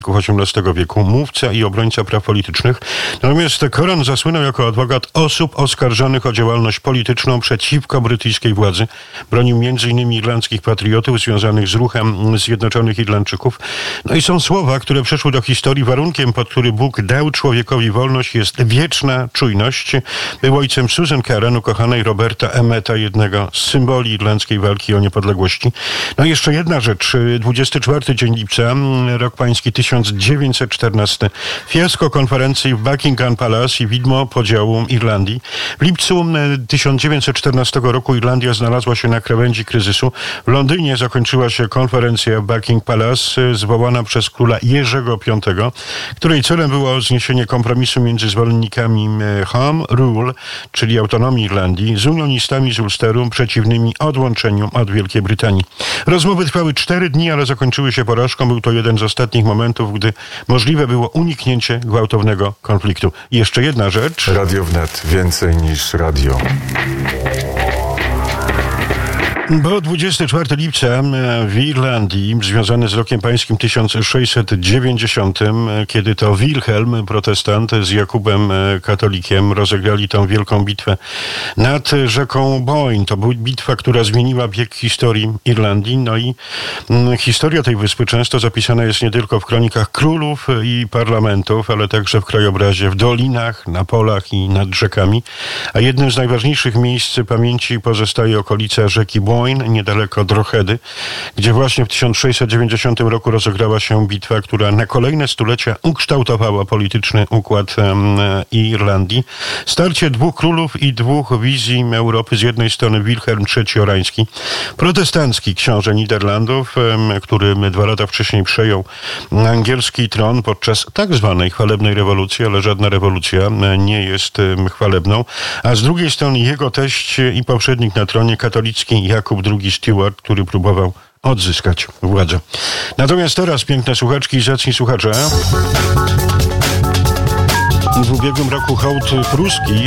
XVIII wieku, mówca i obrońca praw politycznych. Natomiast Koran zasłynął jako adwokat osób oskarżonych o działalność polityczną przeciwko brytyjskiej władzy. Bronił m.in. irlandzkich patriotów związanych z ruchem Zjednoczonych Irlandczyków. No i są słowa, które przeszły do historii. Warunkiem, pod który Bóg dał człowiekowi wolność, jest wieczna czujność. Był ojcem Susan Caran, ukochanej Roberta Emmeta, jednego z symboli irlandzkiej walki o niepodległości. No i jeszcze jedna rzecz. 24 dzień lipca, rok pański 1914. Fiasko konferencji w Buckingham Palace i widmo podziału Irlandii. W lipcu 1914 roku Irlandia znalazła się na krawędzi kryzysu. W Londynie zakończyła się konferencja w Buckingham Palace zwołana przez króla Jerzego V, której celem było zniesienie kompromisu między zwolennikami Home Rule, czyli autonomii Irlandii, z unionistami z Ulsteru przeciwnymi odłączeniu od Wielkiej Brytanii. Rozmowy trwały 4 dni, ale zakończyły się porażką. Był to jeden z ostatnich momentów, gdy możliwe było uniknięcie gwałtownego konfliktu. I jeszcze jedna rzecz. Radio Wnet. Więcej niż radio. Bo 24 lipca w Irlandii, związany z rokiem pańskim 1690, kiedy to Wilhelm, protestant, z Jakubem, katolikiem, rozegrali tą wielką bitwę nad rzeką Boyne. To była bitwa, która zmieniła bieg historii Irlandii. No i historia tej wyspy często zapisana jest nie tylko w kronikach królów i parlamentów, ale także w krajobrazie, w dolinach, na polach i nad rzekami. A jednym z najważniejszych miejsc pamięci pozostaje okolica rzeki Boyne, niedaleko Droghedy, gdzie właśnie w 1690 roku rozegrała się bitwa, która na kolejne stulecia ukształtowała polityczny układ Irlandii. Starcie dwóch królów i dwóch wizji Europy. Z jednej strony Wilhelm III Orański, protestancki książę Niderlandów, który 2 lata wcześniej przejął angielski tron podczas tak zwanej chwalebnej rewolucji, ale żadna rewolucja nie jest chwalebną. A z drugiej strony jego teść i poprzednik na tronie, katolicki Jakub II Stuart, który próbował odzyskać władzę. Natomiast teraz, piękne słuchaczki i zacni słuchacze, w ubiegłym roku hołd pruski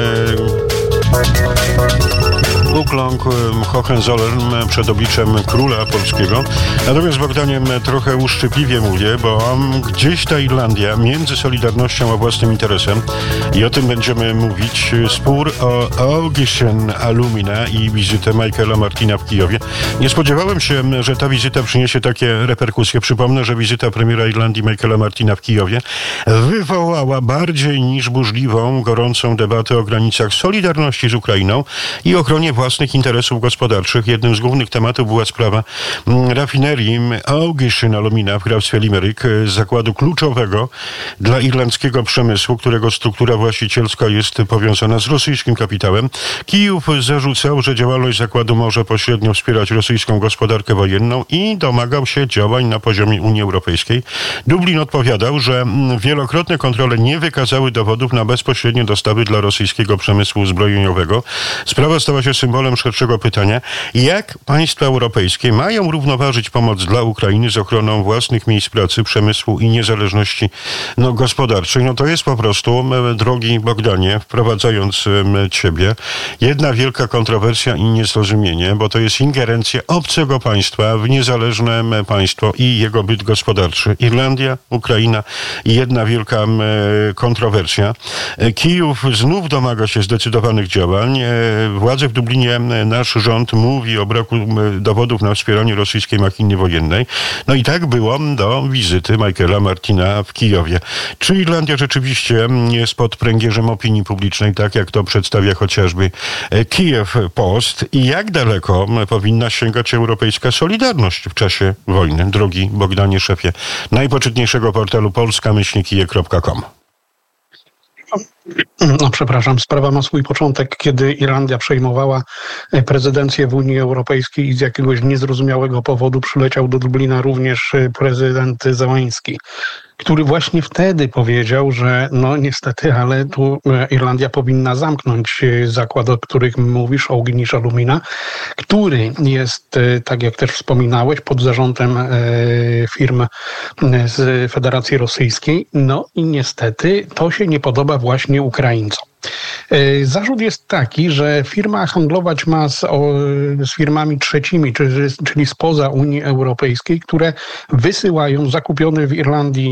ukląkł Hohenzollern przed obliczem króla polskiego. Natomiast, Bogdanie, trochę uszczypliwie mówię, bo gdzieś ta Irlandia między Solidarnością a własnym interesem, i o tym będziemy mówić, spór o Augustine Alumina i wizytę Michaela Martina w Kijowie. Nie spodziewałem się, że ta wizyta przyniesie takie reperkusje. Przypomnę, że wizyta premiera Irlandii Michaela Martina w Kijowie wywołała bardziej niż burzliwą, gorącą debatę o granicach solidarności z Ukrainą i ochronie własnych interesów gospodarczych. Jednym z głównych tematów była sprawa rafinerii Augustine Alumina w hrabstwie Limerick, zakładu kluczowego dla irlandzkiego przemysłu, którego struktura właścicielska jest powiązana z rosyjskim kapitałem. Kijów zarzucał, że działalność zakładu może pośrednio wspierać rosyjską gospodarkę wojenną i domagał się działań na poziomie Unii Europejskiej. Dublin odpowiadał, że wielokrotne kontrole nie wykazały dowodów na bezpośrednie dostawy dla rosyjskiego przemysłu zbrojeniowego. Sprawa stała się symbolem szerszego pytania, jak państwa europejskie mają równoważyć pomoc dla Ukrainy z ochroną własnych miejsc pracy, przemysłu i niezależności gospodarczej. No to jest po prostu, drogi Bogdanie, wprowadzając ciebie, jedna wielka kontrowersja i niezrozumienie, bo to jest ingerencja obcego państwa w niezależne państwo i jego byt gospodarczy. Irlandia, Ukraina i jedna wielka kontrowersja. Kijów znów domaga się zdecydowanych działań. Władze w Dublinie, nasz rząd mówi o braku dowodów na wspieranie rosyjskiej machiny wojennej. No i tak było do wizyty Michaela Martina w Kijowie. Czy Irlandia rzeczywiście jest pod pręgierzem opinii publicznej, tak jak to przedstawia chociażby Kiev Post? I jak daleko powinna sięgać europejska solidarność w czasie wojny? Drogi Bogdanie, szefie najpoczytniejszego portalu polska-kije.com. No przepraszam, sprawa ma swój początek, kiedy Irlandia przejmowała prezydencję w Unii Europejskiej i z jakiegoś niezrozumiałego powodu przyleciał do Dublina również prezydent Zełański. który właśnie wtedy powiedział, że no niestety, ale tu Irlandia powinna zamknąć zakład, o których mówisz, Ognisz Alumina, który jest, tak jak też wspominałeś, pod zarządem firm z Federacji Rosyjskiej. No i niestety to się nie podoba właśnie Ukraińcom. Zarzut jest taki, że firma handlować ma z firmami trzecimi, czyli spoza Unii Europejskiej, które wysyłają zakupione w Irlandii